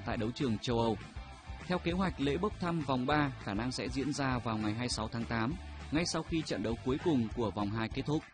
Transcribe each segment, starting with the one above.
tại đấu trường châu Âu. Theo kế hoạch, lễ bốc thăm vòng 3 khả năng sẽ diễn ra vào ngày 26 tháng 8, ngay sau khi trận đấu cuối cùng của vòng 2 kết thúc.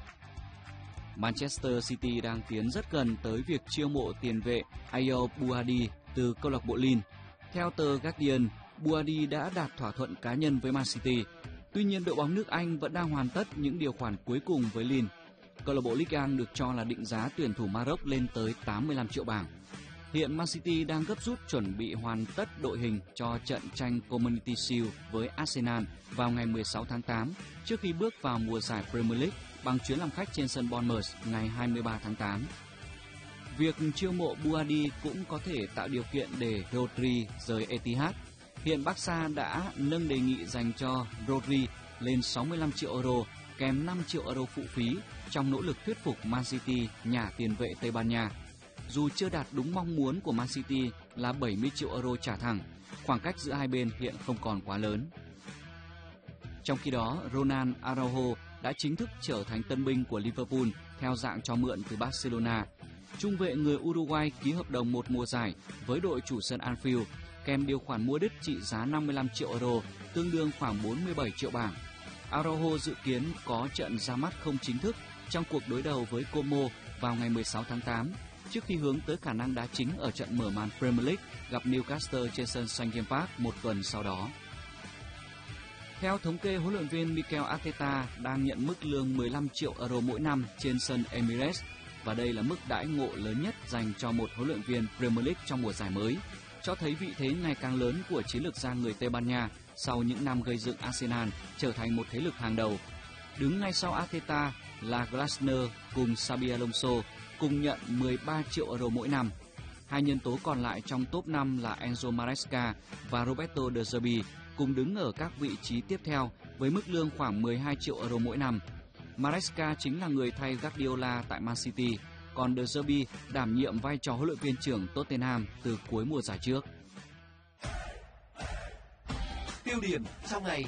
Manchester City đang tiến rất gần tới việc chiêu mộ tiền vệ Ayoub Buhadi từ câu lạc bộ Lille. Theo tờ Guardian, Buhadi đã đạt thỏa thuận cá nhân với Man City. Tuy nhiên, đội bóng nước Anh vẫn đang hoàn tất những điều khoản cuối cùng với Lille. Câu lạc bộ Ligue 1 được cho là định giá tuyển thủ Maroc lên tới 85 triệu bảng. Hiện Man City đang gấp rút chuẩn bị hoàn tất đội hình cho trận tranh Community Shield với Arsenal vào ngày 16 tháng 8 trước khi bước vào mùa giải Premier League bằng chuyến làm khách trên sân Bournemouth ngày 23 tháng 8. Việc chiêu mộ Buhadi cũng có thể tạo điều kiện để Rodri rời Etihad. Hiện Barca đã nâng đề nghị dành cho Rodri lên 65 triệu euro kèm 5 triệu euro phụ phí trong nỗ lực thuyết phục Man City nhả tiền vệ Tây Ban Nha. Dù chưa đạt đúng mong muốn của Man City là 70 triệu euro trả thẳng, khoảng cách giữa hai bên hiện không còn quá lớn. Trong khi đó, Ronald Araujo đã chính thức trở thành tân binh của Liverpool theo dạng cho mượn từ Barcelona. Trung vệ người Uruguay ký hợp đồng một mùa giải với đội chủ sân Anfield, kèm điều khoản mua đứt trị giá 55 triệu euro, tương đương khoảng 47 triệu bảng. Araujo dự kiến có trận ra mắt không chính thức trong cuộc đối đầu với Como vào ngày 16 tháng 8, trước khi hướng tới khả năng đá chính ở trận mở màn Premier League gặp Newcastle trên sân St James Park một tuần sau đó. Theo thống kê, huấn luyện viên Mikel Arteta đang nhận mức lương 15 triệu euro mỗi năm trên sân Emirates, và đây là mức đãi ngộ lớn nhất dành cho một huấn luyện viên Premier League trong mùa giải mới, cho thấy vị thế ngày càng lớn của chiến lược gia người Tây Ban Nha sau những năm gây dựng Arsenal trở thành một thế lực hàng đầu. Đứng ngay sau Arteta là Glasner cùng Xabi Alonso cùng nhận 13 triệu euro mỗi năm. Hai nhân tố còn lại trong top 5 là Enzo Maresca và Roberto De Zerbi cùng đứng ở các vị trí tiếp theo với mức lương khoảng 12 triệu euro mỗi năm. Maresca chính là người thay Guardiola tại Man City, còn De Zerbi đảm nhiệm vai trò huấn luyện viên trưởng Tottenham từ cuối mùa giải trước. Tiêu điểm trong ngày.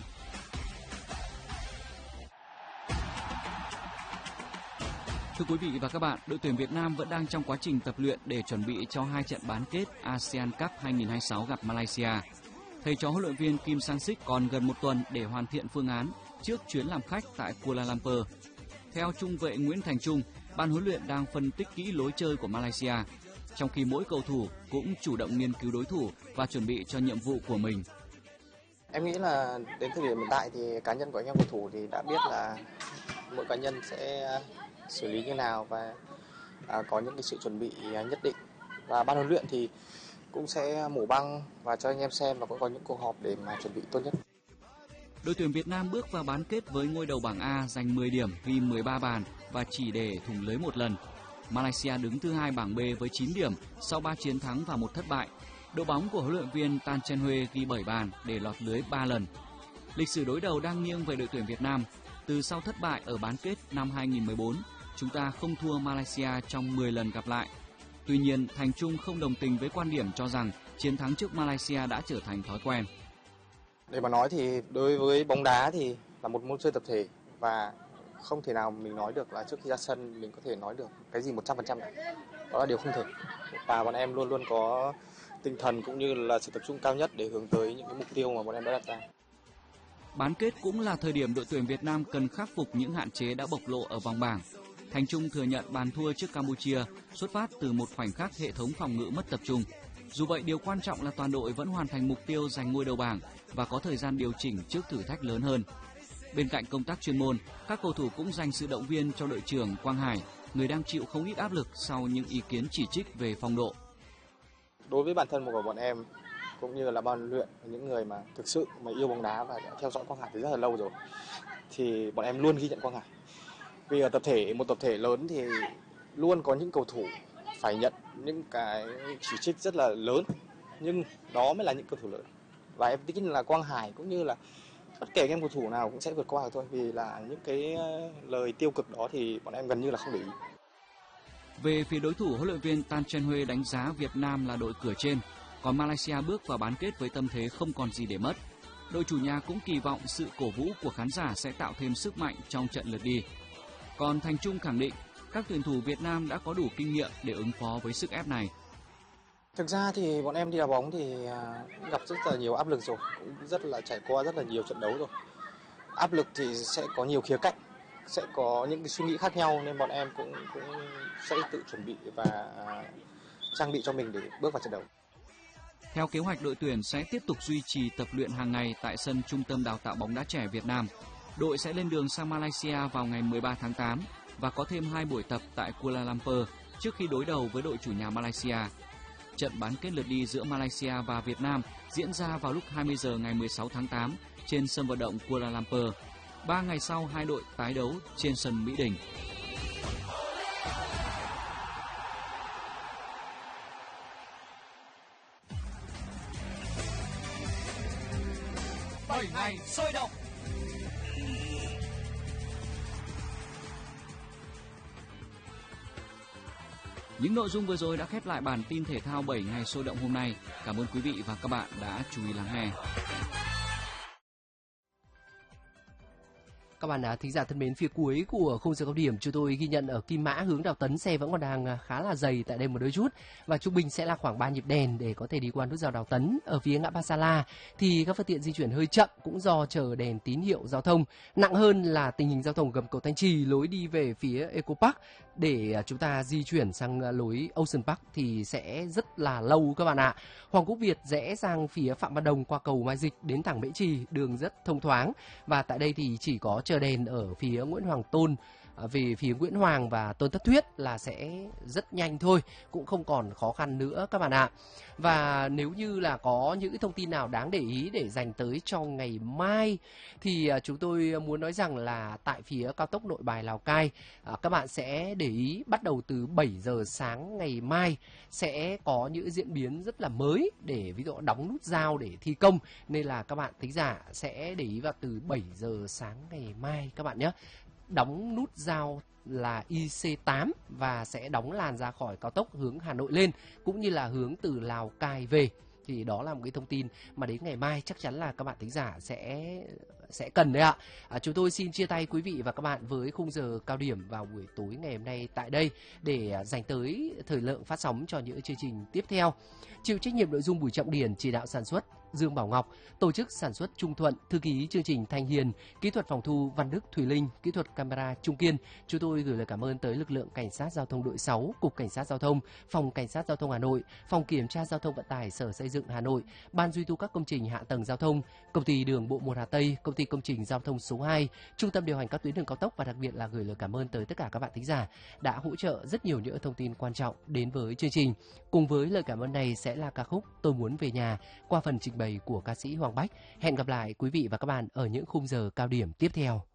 Thưa quý vị và các bạn, đội tuyển Việt Nam vẫn đang trong quá trình tập luyện để chuẩn bị cho hai trận bán kết ASEAN Cup 2026 gặp Malaysia. Thầy trò huấn luyện viên Kim Sang-sik còn gần một tuần để hoàn thiện phương án trước chuyến làm khách tại Kuala Lumpur. Theo trung vệ Nguyễn Thành Trung, ban huấn luyện đang phân tích kỹ lối chơi của Malaysia, trong khi mỗi cầu thủ cũng chủ động nghiên cứu đối thủ và chuẩn bị cho nhiệm vụ của mình. Em nghĩ là đến thời điểm hiện tại thì cá nhân của anh em cầu thủ thì đã biết là mỗi cá nhân sẽ xử lý như nào và có những cái sự chuẩn bị nhất định, và ban huấn luyện thì cũng sẽ mổ băng và cho anh em xem và cũng có những cuộc họp để mà chuẩn bị tốt nhất. Đội tuyển Việt Nam bước vào bán kết với ngôi đầu bảng A, giành 10 điểm, ghi 13 bàn và chỉ để thủng lưới một lần. Malaysia đứng thứ hai bảng B với 9 điểm sau 3 chiến thắng và 1 thất bại. Đội bóng của huấn luyện viên Tan Cheng Hue ghi 7 bàn để lọt lưới 3 lần. Lịch sử đối đầu đang nghiêng về đội tuyển Việt Nam. Từ sau thất bại ở bán kết năm 2014, chúng ta không thua Malaysia trong 10 lần gặp lại. Tuy nhiên, Thành Trung không đồng tình với quan điểm cho rằng chiến thắng trước Malaysia đã trở thành thói quen. Để mà nói thì đối với bóng đá thì là một môn chơi tập thể, và không thể nào mình nói được là trước khi ra sân mình có thể nói được cái gì 100%. Đó là điều không thể. Và bọn em luôn luôn có tinh thần cũng như là sự tập trung cao nhất để hướng tới những cái mục tiêu mà bọn em đã đặt ra. Bán kết cũng là thời điểm đội tuyển Việt Nam cần khắc phục những hạn chế đã bộc lộ ở vòng bảng. Thành Trung thừa nhận bàn thua trước Campuchia xuất phát từ một khoảnh khắc hệ thống phòng ngự mất tập trung. Dù vậy, điều quan trọng là toàn đội vẫn hoàn thành mục tiêu giành ngôi đầu bảng và có thời gian điều chỉnh trước thử thách lớn hơn. Bên cạnh công tác chuyên môn, các cầu thủ cũng dành sự động viên cho đội trưởng Quang Hải, người đang chịu không ít áp lực sau những ý kiến chỉ trích về phong độ. Đối với bản thân của bọn em cũng như là ban huấn luyện, những người mà thực sự mà yêu bóng đá và đã theo dõi Quang Hải từ rất là lâu rồi, thì bọn em luôn ghi nhận Quang Hải. Vì ở một tập thể lớn thì luôn có những cầu thủ phải nhận những cái chỉ trích rất là lớn, nhưng đó mới là những cầu thủ lớn. Và em tin là Quang Hải cũng như là bất kể em cầu thủ nào cũng sẽ vượt qua được thôi, vì là những cái lời tiêu cực đó thì bọn em gần như là không để ý. Về phía đối thủ, huấn luyện viên Tan Cheng Hue đánh giá Việt Nam là đội cửa trên, còn Malaysia bước vào bán kết với tâm thế không còn gì để mất. Đội chủ nhà cũng kỳ vọng sự cổ vũ của khán giả sẽ tạo thêm sức mạnh trong trận lượt đi. Còn Thành Trung khẳng định các tuyển thủ Việt Nam đã có đủ kinh nghiệm để ứng phó với sức ép này. Thực ra thì bọn em đi đá bóng thì gặp rất là nhiều áp lực rồi, cũng rất là trải qua rất là nhiều trận đấu rồi. Áp lực thì sẽ có nhiều khía cạnh, sẽ có những cái suy nghĩ khác nhau, nên bọn em cũng sẽ tự chuẩn bị và trang bị cho mình để bước vào trận đấu. Theo kế hoạch, đội tuyển sẽ tiếp tục duy trì tập luyện hàng ngày tại sân Trung tâm Đào tạo bóng đá trẻ Việt Nam. Đội sẽ lên đường sang Malaysia vào ngày 13 tháng 8 và có thêm 2 buổi tập tại Kuala Lumpur trước khi đối đầu với đội chủ nhà Malaysia. Trận bán kết lượt đi giữa Malaysia và Việt Nam diễn ra vào lúc 20 giờ ngày 16 tháng 8 trên sân vận động Kuala Lumpur. 3 ngày sau, hai đội tái đấu trên sân Mỹ Đình. Ngày sôi động. Những nội dung vừa rồi đã khép lại bản tin thể thao 7 ngày sôi động hôm nay. Cảm ơn quý vị và các bạn đã chú ý lắng nghe. Các bạn thính giả thân mến, phía cuối của khung giờ cao điểm chúng tôi ghi nhận ở Kim Mã hướng Đào Tấn xe vẫn còn đang khá là dày tại đây một đôi chút, và trung bình sẽ là khoảng 3 nhịp đèn để có thể đi qua nút giao Đào Tấn. Ở phía ngã ba Sa La thì các phương tiện di chuyển hơi chậm cũng do chờ đèn tín hiệu giao thông. Nặng hơn là tình hình giao thông gầm cầu Thanh Trì lối đi về phía Eco Park, để chúng ta di chuyển sang lối Ocean Park thì sẽ rất là lâu các bạn ạ. Hoàng Quốc Việt rẽ sang phía Phạm Văn Đồng qua cầu Mai Dịch đến thẳng Mễ Trì, đường rất thông thoáng, và tại đây thì chỉ có chờ đèn ở phía Nguyễn Hoàng Tôn về phía Nguyễn Hoàng và Tôn Thất Thuyết là sẽ rất nhanh thôi, cũng không còn khó khăn nữa các bạn ạ. Và nếu như là có những thông tin nào đáng để ý để dành tới cho ngày mai thì chúng tôi muốn nói rằng là tại phía cao tốc Nội Bài Lào Cai, các bạn sẽ để ý bắt đầu từ 7 giờ sáng ngày mai sẽ có những diễn biến rất là mới để ví dụ đóng nút giao để thi công, nên là các bạn thính giả sẽ để ý vào từ 7 giờ sáng ngày mai các bạn nhé. Đóng nút giao là IC8 và sẽ đóng làn ra khỏi cao tốc hướng Hà Nội lên cũng như là hướng từ Lào Cai về. Thì đó là một cái thông tin mà đến ngày mai chắc chắn là các bạn thính giả sẽ cần đấy ạ. Chúng tôi xin chia tay quý vị và các bạn với khung giờ cao điểm vào buổi tối ngày hôm nay tại đây để dành tới thời lượng phát sóng cho những chương trình tiếp theo. Chịu trách nhiệm nội dung Bùi Trọng Điển, chỉ đạo sản xuất Dương Bảo Ngọc, tổ chức sản xuất Trung Thuận, thư ký chương trình Thanh Hiền, kỹ thuật phòng thu Văn Đức Thùy Linh, kỹ thuật camera Trung Kiên. Chúng tôi gửi lời cảm ơn tới lực lượng Cảnh sát Giao thông đội 6, Cục Cảnh sát Giao thông, Phòng Cảnh sát Giao thông Hà Nội, Phòng Kiểm tra Giao thông Vận tải Sở Xây dựng Hà Nội, Ban duy tu các công trình hạ tầng giao thông, Công ty Đường bộ 1 Hà Tây, Công ty Công trình Giao thông số 2, Trung tâm điều hành các tuyến đường cao tốc, và đặc biệt là gửi lời cảm ơn tới tất cả các bạn thính giả đã hỗ trợ rất nhiều những thông tin quan trọng đến với chương trình. Cùng với lời cảm ơn này sẽ là ca khúc Tôi Muốn Về Nhà qua phần trình bày của ca sĩ Hoàng Bách. Hẹn gặp lại quý vị và các bạn ở những khung giờ cao điểm tiếp theo.